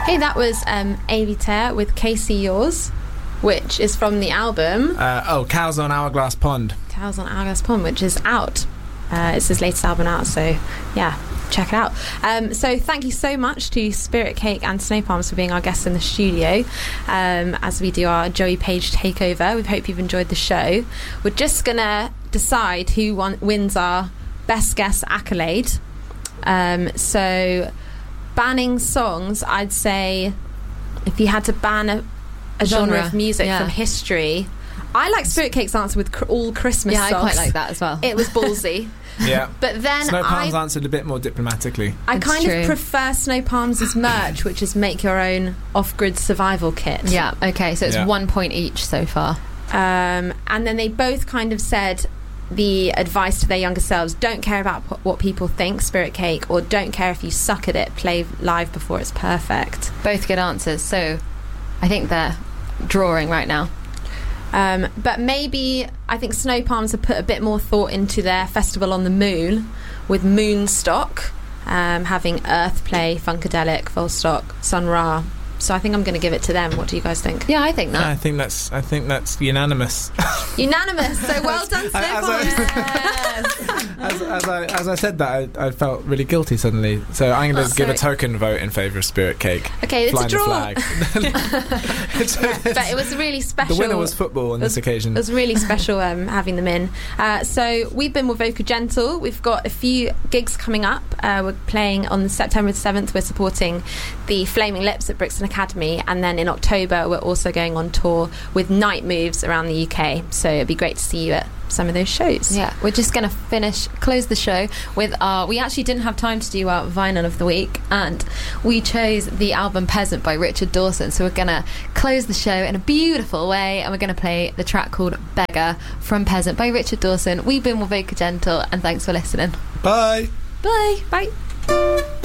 Hey, that was Avitair with Casey Yours, which is from the album Cows on Hourglass Pond. Cows on Hourglass Pond, which is out. It's his latest album out, so yeah, check it out. So thank you so much to Spirit Cake and Snow Palms for being our guests in the studio as we do our Joey Page takeover. We hope you've enjoyed the show. We're just going to decide who wins our Best Guest accolade. So banning songs, I'd say if you had to ban a genre of music from history, I like Spirit Cake's answer with all Christmas songs. Yeah, I quite like that as well. It was ballsy. Yeah. But then Snow Palms answered a bit more diplomatically. I kind of prefer Snow Palms' merch, which is make your own off-grid survival kit. Yeah, okay, so it's 1 point each so far. And then they both kind of said the advice to their younger selves: don't care about what people think, Spirit Cake, or don't care if you suck at it, play live before it's perfect. Both good answers, so I think they're drawing right now. But maybe I think Snow Palms have put a bit more thought into their Festival on the Moon with Moonstock, having Earth play, Funkadelic, Volstock, Sun Ra. So I think I'm going to give it to them. What do you guys think? Yeah, I think that. Yeah, I think that's unanimous. Unanimous. So well done, Snow Palms. As I said that, I felt really guilty suddenly. So I'm going to give a token vote in favour of Spirit Cake. Okay, it's a draw. Flag. But it was really special. The winner was football on this occasion. It was really special having them in. So we've been with Vocal Gentle. We've got a few gigs coming up. We're playing on September 7th. We're supporting the Flaming Lips at Brixton Academy, and then in October we're also going on tour with Night Moves around the UK, so it'd be great to see you at some of those shows. Yeah, we're just going to close the show with we actually didn't have time to do our Vinyl of the Week, and we chose the album Peasant by Richard Dawson, so we're going to close the show in a beautiful way, and we're going to play the track called Beggar from Peasant by Richard Dawson. We've been with Vocal Gentle, and thanks for listening. Bye. Bye. Bye.